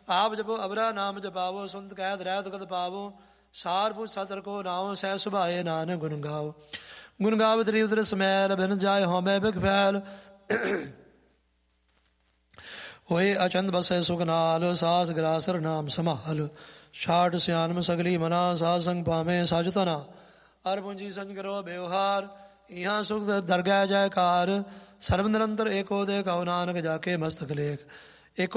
ਆਪ ਜਪੋ ਅਬਰਾ ਨਾਮ ਜਪਾਵੋ, ਸੁਨਤ ਕੈਦ ਰਹਿਤ ਗਤ ਪਾਵੋ, ਸਾਰ ਪੁੱਛ ਸਤਰ ਕੋ ਨਾਉ, ਸਹਿ ਸੁਭਾਏ ਨਾਨਕ ਗੁਣ ਗਾਓ। ਗੁਣ ਗਾਵਤ ਰੀ ਉਦਰ ਸਮੈਲ, ਬਿਨ ਜਾਏ ਹੋਮੈ ਬਿਖ ਫੈਲ, ਹੋਏ ਅਚੰਦ ਬਸੈ ਸੁਖ ਨਾਲ, ਸਾਸ ਗਰਾਸਰ ਨਾਮ ਸੰਭਾਲ। ਛਾਟ ਸਿਆਨਮ ਸਗਲੀ ਮਨਾ, ਸਾਧ ਸੰਗ ਪਾਵੇਂ ਸਾਜ ਤਨਾ, ਹਰ ਪੁੰਜੀ ਸੰਜ ਕਰੋ ਬਿਵਹਾਰ, ਇਹਾਂ ਸੁਖ ਦਰਗਹਿ ਜੈਕਾਰ। ਸਰਬ ਨਿਰੰਤਰ ਏਕੋ ਦੇ ਕਹੋ ਨਾਨਕ, ਜਾ ਕੇ ਮਸਤਕ ਲੇਖ।